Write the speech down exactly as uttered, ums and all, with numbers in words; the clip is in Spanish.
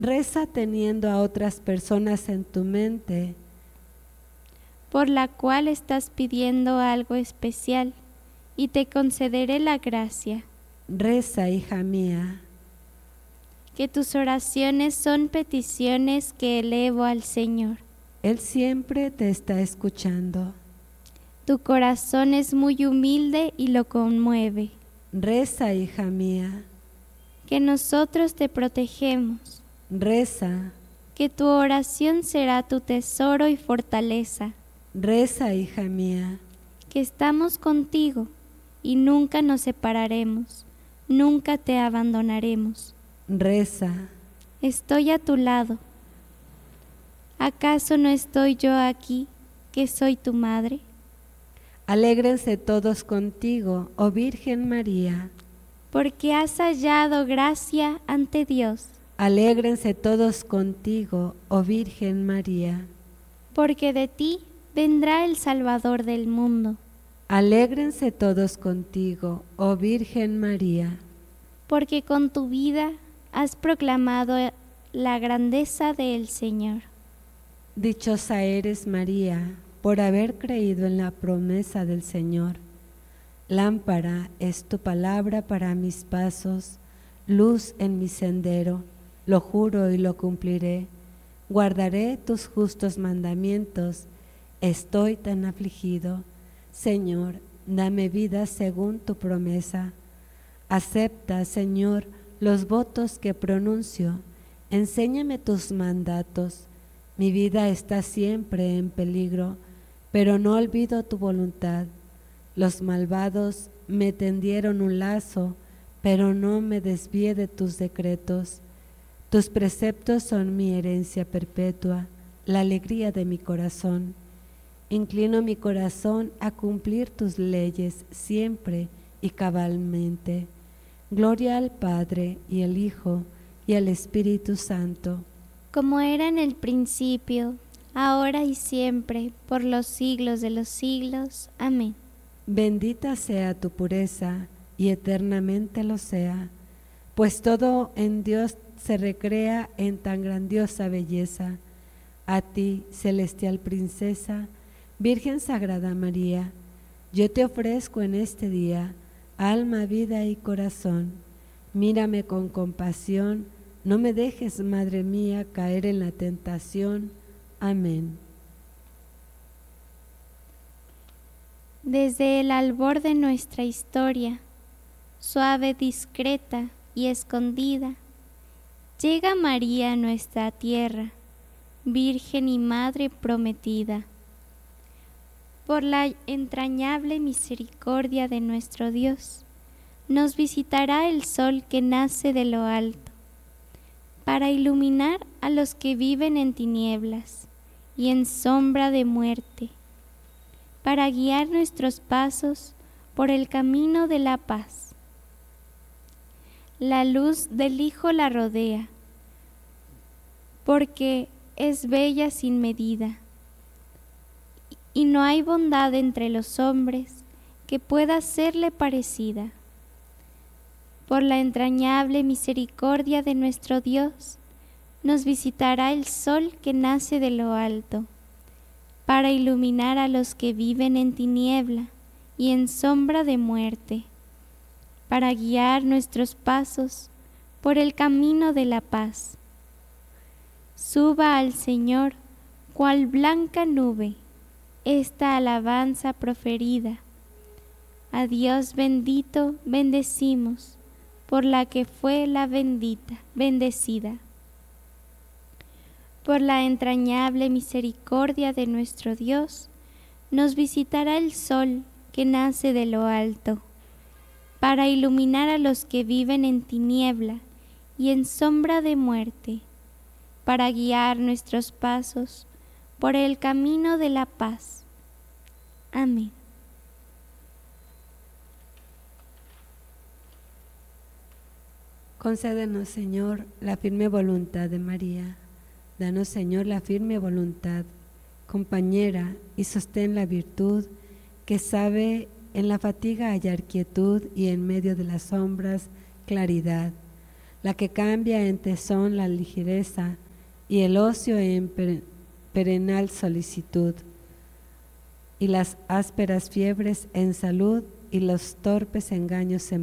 Reza teniendo a otras personas en tu mente, por la cual estás pidiendo algo especial, y te concederé la gracia. Reza, hija mía. Que tus oraciones son peticiones que elevo al Señor. Él siempre te está escuchando. Tu corazón es muy humilde y lo conmueve. Reza, hija mía. Que nosotros te protegemos. Reza. Que tu oración será tu tesoro y fortaleza. Reza, hija mía. Que estamos contigo y nunca nos separaremos, nunca te abandonaremos. Reza. Estoy a tu lado. ¿Acaso no estoy yo aquí, que soy tu madre? Alégrense todos contigo, oh Virgen María. Porque has hallado gracia ante Dios. Alégrense todos contigo, oh Virgen María. Porque de ti vendrá el Salvador del mundo. Alégrense todos contigo, oh Virgen María. Porque con tu vida has proclamado la grandeza del Señor. Dichosa eres, María, por haber creído en la promesa del Señor. Lámpara es tu palabra para mis pasos, luz en mi sendero. Lo juro y lo cumpliré. Guardaré tus justos mandamientos. Estoy tan afligido. Señor, dame vida según tu promesa. Acepta, Señor, los votos que pronuncio. Enséñame tus mandatos. Mi vida está siempre en peligro, pero no olvido tu voluntad. Los malvados me tendieron un lazo, pero no me desvié de tus decretos. Tus preceptos son mi herencia perpetua, la alegría de mi corazón. Inclino mi corazón a cumplir tus leyes siempre y cabalmente. Gloria al Padre y al Hijo y al Espíritu Santo. Como era en el principio, ahora y siempre, por los siglos de los siglos. Amén. Bendita sea tu pureza y eternamente lo sea, pues todo en Dios se recrea en tan grandiosa belleza. A ti, celestial princesa, Virgen Sagrada María, yo te ofrezco en este día alma, vida y corazón. Mírame con compasión, no me dejes, Madre mía, caer en la tentación. Amén. Desde el albor de nuestra historia, suave, discreta y escondida, llega María a nuestra tierra, Virgen y Madre prometida. Por la entrañable misericordia de nuestro Dios, nos visitará el sol que nace de lo alto, para iluminar a los que viven en tinieblas y en sombra de muerte, para guiar nuestros pasos por el camino de la paz. La luz del Hijo la rodea, porque es bella sin medida, y no hay bondad entre los hombres que pueda serle parecida. Por la entrañable misericordia de nuestro Dios, nos visitará el sol que nace de lo alto, para iluminar a los que viven en tiniebla y en sombra de muerte, para guiar nuestros pasos por el camino de la paz. Suba al Señor, cual blanca nube, esta alabanza proferida. A Dios bendito bendecimos, por la que fue la bendita, bendecida. Por la entrañable misericordia de nuestro Dios, nos visitará el sol que nace de lo alto, para iluminar a los que viven en tiniebla y en sombra de muerte, para guiar nuestros pasos por el camino de la paz. Amén. Concédenos, Señor, la firme voluntad de María. Danos, Señor, la firme voluntad, compañera, y sostén la virtud que sabe en la fatiga hallar quietud y en medio de las sombras claridad. la que cambia en tesón la ligereza y el ocio en per- perenal solicitud, y las ásperas fiebres en salud y los torpes engaños en